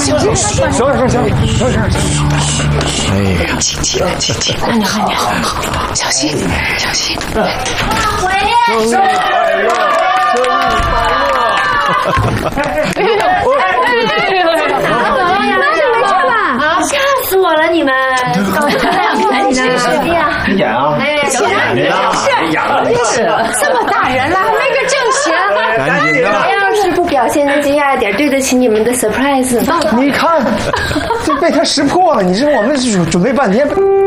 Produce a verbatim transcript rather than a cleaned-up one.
行行行行行行行行。 哎呀， 亲亲亲亲，快点快点，好好，小心小心。 回来。 生日快乐，生日快乐！ 哎呦哎呦！那就没事吧？吓死我了，你们！赶紧的，呀！ 演啊！ 哎， 演啊！演了， 是这么大人了，还没个正形。 赶紧的！ 我要是不表现的惊讶点，对得起你们的 surprise。 你看，这被他识破了。你知道我们准准备半天。